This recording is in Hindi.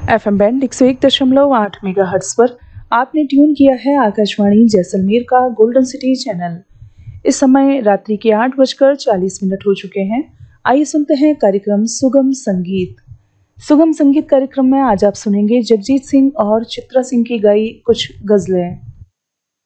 एफएम बैंड 101.8 मेगाहर्ट्ज पर आपने ट्यून किया है आकाशवाणी जैसलमेर का गोल्डन सिटी चैनल। इस समय रात्रि के 8:40 हो चुके हैं। आइए सुनते हैं कार्यक्रम सुगम संगीत। सुगम संगीत कार्यक्रम में आज आप सुनेंगे जगजीत सिंह और चित्रा सिंह की गाई कुछ गजलें।